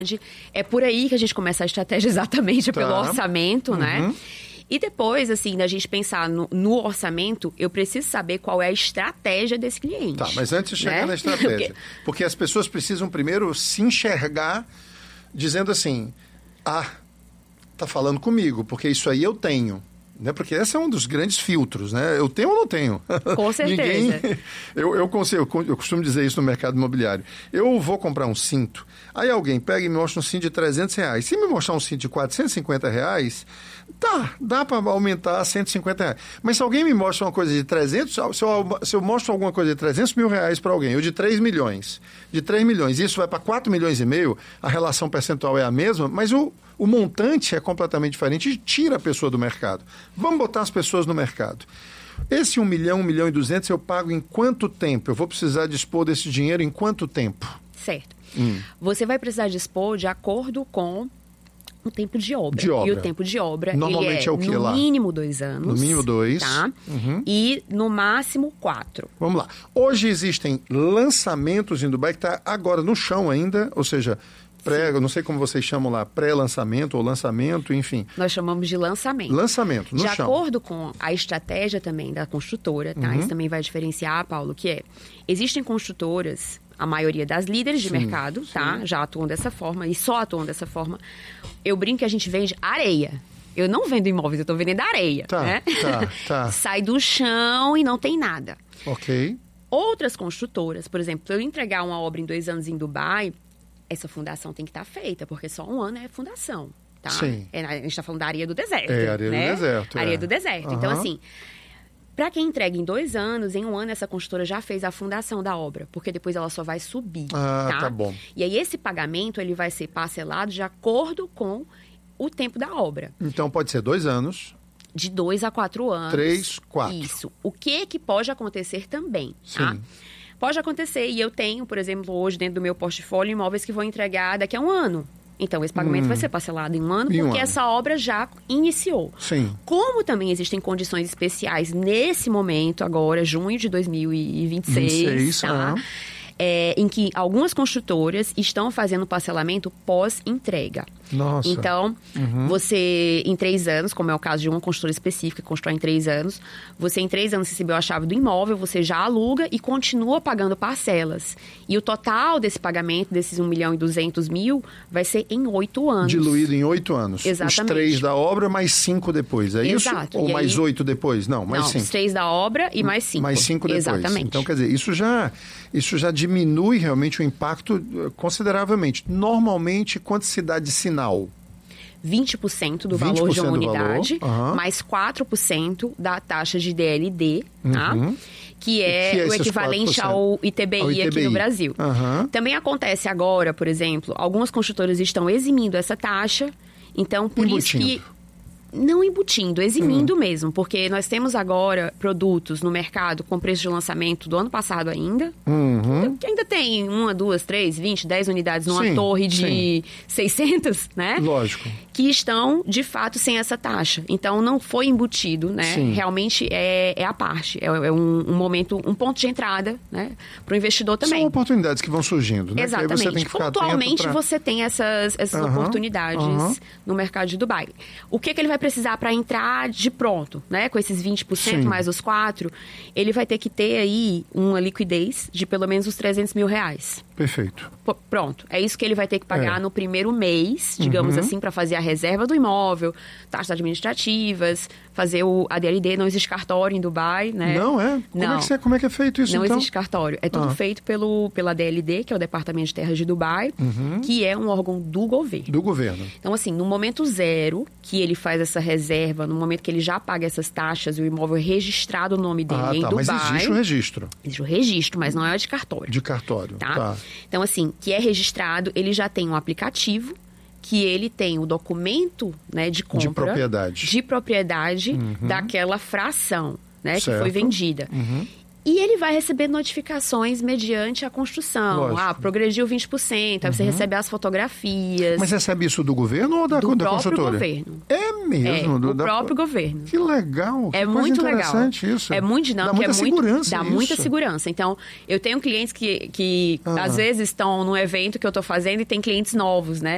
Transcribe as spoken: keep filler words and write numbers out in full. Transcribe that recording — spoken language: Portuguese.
É por aí que a gente começa a estratégia exatamente Tá. pelo orçamento, Uhum. né? E depois, assim, da gente pensar no, no orçamento, eu preciso saber qual é a estratégia desse cliente. Tá, mas antes de chegar né? na estratégia, Porque... porque as pessoas precisam primeiro se enxergar dizendo assim, ah, tá falando comigo, porque isso aí eu tenho. Né? Porque esse é um dos grandes filtros, né? Eu tenho ou não tenho? Com certeza. Ninguém... eu, eu, consigo, eu costumo dizer isso no mercado imobiliário. Eu vou comprar um cinto, aí alguém pega e me mostra um cinto de trezentos reais. Se me mostrar um cinto de quatrocentos e cinquenta reais, tá, dá para aumentar a cento e cinquenta reais. Mas se alguém me mostra uma coisa de trezentos, se eu, se eu mostro alguma coisa de trezentos mil reais para alguém, ou de três milhões, de três milhões, e isso vai para quatro milhões e meio, a relação percentual é a mesma, mas o O montante é completamente diferente e tira a pessoa do mercado. Vamos botar as pessoas no mercado. Esse um milhão, um milhão e duzentos eu pago em quanto tempo? Eu vou precisar dispor desse dinheiro em quanto tempo? Certo. Hum. Você vai precisar dispor de acordo com o tempo de obra. De obra. E o tempo de obra, normalmente ele é, é o que no lá? mínimo dois anos. No mínimo dois. Tá? Uhum. E no máximo quatro. Vamos lá. Hoje existem lançamentos em Dubai que está agora no chão ainda, ou seja... Pré, eu não sei como vocês chamam lá, pré-lançamento ou lançamento, enfim. Nós chamamos de lançamento. Lançamento, no de chão. De acordo com a estratégia também da construtora, tá? Uhum. Isso também vai diferenciar, Paulo, que é... Existem construtoras, a maioria das líderes de sim, mercado, sim. tá? Já atuam dessa forma e só atuam dessa forma. Eu brinco que a gente vende areia. Eu não vendo imóveis, eu tô vendendo areia, tá, né? Tá, tá. Sai do chão e não tem nada. Ok. Outras construtoras, por exemplo, se eu entregar uma obra em dois anos em Dubai... Essa fundação tem que estar feita, porque só um ano é fundação, tá? Sim. É, a gente está falando da areia do deserto, É, areia né? do deserto. Areia é. do deserto. Uhum. Então, assim, para quem entrega em dois anos, em um ano essa construtora já fez a fundação da obra, porque depois ela só vai subir, Ah, tá? tá bom. E aí esse pagamento, ele vai ser parcelado de acordo com o tempo da obra. Então, pode ser dois anos... De dois a quatro anos. Três, quatro. Isso. O que que pode acontecer também, Sim. tá? Pode acontecer, e eu tenho, por exemplo, hoje dentro do meu portfólio, imóveis que vou entregar daqui a um ano. Então, esse pagamento hum. vai ser parcelado em um ano, em porque um ano. essa obra já iniciou. Sim. Como também existem condições especiais nesse momento, agora, junho de dois mil e vinte e seis, vinte e seis tá? ah. É, em que algumas construtoras estão fazendo parcelamento pós-entrega. Nossa. Então, uhum. você, em três anos, como é o caso de uma construtora específica que constrói em três anos, você, em três anos, recebeu a chave do imóvel, você já aluga e continua pagando parcelas. E o total desse pagamento, desses um milhão e duzentos mil, vai ser em oito anos. Diluído em oito anos. Exatamente. Os três da obra, mais cinco depois, é Exato. isso? Ou e mais aí... oito depois? Não, mais Não, cinco. os três da obra e mais cinco. Mais cinco depois. Exatamente. Então, quer dizer, isso já, isso já diminui realmente o impacto consideravelmente. Normalmente, quanto se dá de sinal? vinte por cento do vinte por cento valor de uma unidade, uhum. mais quatro por cento da taxa de D L D, tá? Uhum. Que é, que é o equivalente ao I T B I, ao I T B I aqui no Brasil. Uhum. Também acontece agora, por exemplo, algumas construtoras estão eximindo essa taxa, então por Embutindo. isso que... Não embutindo, eximindo hum. mesmo, porque nós temos agora produtos no mercado com preço de lançamento do ano passado ainda, uhum. que ainda tem uma, duas, três, vinte, dez unidades numa sim, torre de sim. seiscentas, né? Lógico. Que estão, de fato, sem essa taxa. Então, não foi embutido, né? Sim. Realmente é, é a parte, é, é um, um momento, um ponto de entrada, né? Para o investidor também. São oportunidades que vão surgindo, né? Exatamente. Que aí você tem que ficar Pontualmente, pra... você tem essas, essas uhum. oportunidades uhum. no mercado de Dubai. O que, que ele vai precisar para entrar de pronto, né? Com esses vinte por cento Sim. mais os quatro, ele vai ter que ter aí uma liquidez de pelo menos os trezentos mil reais. Perfeito. P- pronto. É isso que ele vai ter que pagar É. no primeiro mês, digamos Uhum. assim, para fazer a reserva do imóvel, taxas administrativas, fazer o A D L D. Não existe cartório em Dubai, né? Não é? Como, Não. É, que você, como é que é feito isso, Não então? existe cartório. É tudo Ah. feito pelo, pela D L D, que é o Departamento de Terras de Dubai, Uhum. que é um órgão do governo. Do governo. Então, assim, no momento zero que ele faz essa reserva, no momento que ele já paga essas taxas e o imóvel é registrado no nome dele Ah, em tá. Dubai... Mas existe o registro. Existe o registro, mas não é de cartório. De cartório, Tá? tá. Então, assim, que é registrado, ele já tem um aplicativo, que ele tem o documento, né, de compra... De propriedade. De propriedade Uhum. daquela fração, né, que Certo. foi vendida. Uhum. E ele vai receber notificações mediante a construção. Lógico. Ah, progrediu vinte por cento, aí você recebe as fotografias. Mas recebe isso do governo ou da, do da próprio construtora? governo. É mesmo? É, do, o da... próprio governo. Que legal. É que muito coisa legal. interessante isso. É muito dinâmico. Dá muita é muito, segurança Dá isso. muita segurança. Então, eu tenho clientes que, que Ah. às vezes, estão num evento que eu estou fazendo e tem clientes novos, né?